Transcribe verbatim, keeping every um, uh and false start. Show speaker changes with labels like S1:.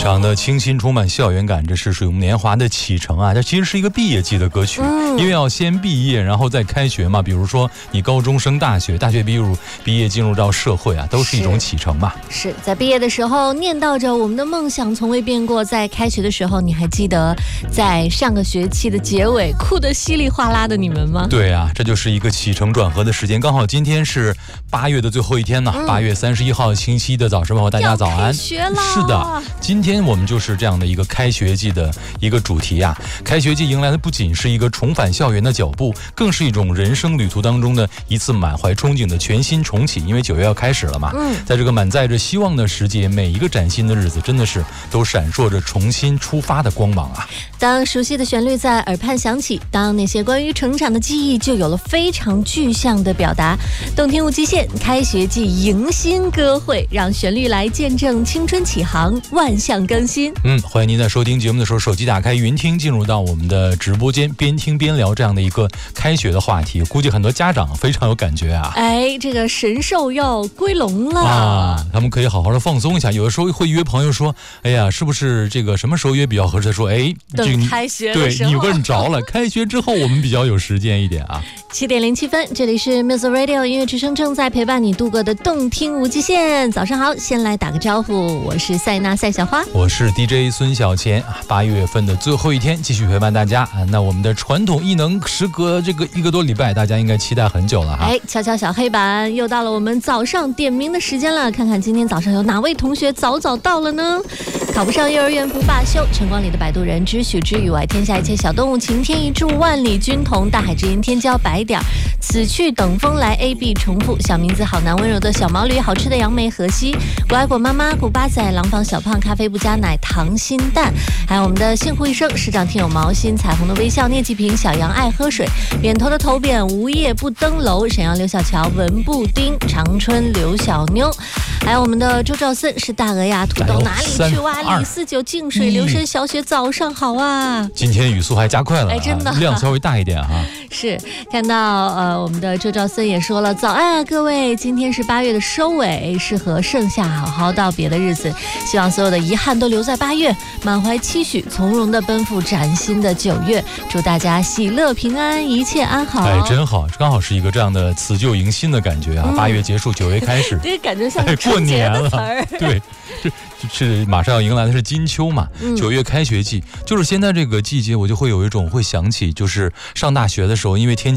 S1: 常的清新，充满校园感，这是属于我们年华的启程啊！这其实是一个毕业季的歌曲，嗯、因为要先毕业，然后再开学嘛。比如说你高中升大学，大学毕业毕业进入到社会啊，都是一种启程嘛。
S2: 是, 是在毕业的时候念叨着我们的梦想从未变过，在开学的时候，你还记得在上个学期的结尾哭得稀里哗啦的你们吗？
S1: 对啊，这就是一个起承转合的时间。刚好今天是八月的最后一天呢，八、嗯、月三十一号星期的早上好，大家早安。
S2: 学了，
S1: 是的，今天我们就是这样的一个开学季的一个主题啊。开学季迎来的不仅是一个重返校园的脚步，更是一种人生旅途当中的一次满怀憧憬的全新重启。因为九月要开始了嘛，嗯，在这个满载着希望的时节，每一个崭新的日子真的是都闪烁着重新出发的光芒啊。
S2: 当熟悉的旋律在耳畔响起，当那些关于成长的记忆就有了非常具象的表达。动听无极限，开学季迎新歌会，让旋律来见证青春起航，万象更新。
S1: 嗯，欢迎您在收听节目的时候，手机打开云听，进入到我们的直播间，边听边聊这样的一个开学的话题。估计很多家长非常有感觉啊。
S2: 哎，这个神兽要归笼了
S1: 啊，他们可以好好的放松一下。有的时候会约朋友说，哎呀，是不是这个什么时候约比较合适？说，哎，
S2: 等开学的时候，
S1: 对，你问着了。开学之后我们比较有时间一点啊。
S2: 七点零七分，这里是 Music Radio 音乐之声，正在陪伴你度过的动听无极限。早上好，先来打个招呼，我是塞纳赛小花，
S1: 我是 D J 孙小钱。八月份的最后一天，继续陪伴大家啊。那我们的传统艺能时隔这个一个多礼拜，大家应该期待很久了哈。
S2: 哎，敲敲小黑板，又到了我们早上点名的时间了，看看今天早上有哪位同学早早到了呢？考不上幼儿园不罢休，晨光里的摆渡人，知许知语外，天下一切小动物，晴天一柱，万里军统，大海之音，天骄白点，此去等风来 A B 重复，小名字好难温柔的小毛驴，好吃的杨梅河西，果爱果妈妈，古巴仔，廊坊小胖，咖啡不加奶，糖心蛋，还有我们的幸福一生，市长听友毛心，彩虹的微笑，聂继平，小杨爱喝水，扁头的头扁，无夜不登楼，沈阳刘小乔，文布丁，长春刘小妞，还有我们的周兆森，是大鹅呀，土豆哪里去挖？李四九净水流深小雪，早上好啊！
S1: 今天语速还加快了，
S2: 哎，真的
S1: 量稍微大一点哈。
S2: 是看到呃，我们的周兆森也说了，早安啊，各位，今天是八月的收尾，适合盛夏好好道别的日子。希望所有的遗憾都留在八月，满怀期许，从容的奔赴崭新的九月。祝大家喜乐平安，一切安好。
S1: 哎，真好，刚好是一个这样的辞旧迎新的感觉啊！八、嗯、月结束，九月开始，
S2: 这感觉像
S1: 过年了。对，
S2: 这
S1: 是马上要迎来的是金秋嘛，九月开学季，就是现在这个季节，我就会有一种会想起，就是上大学的时候，因为天气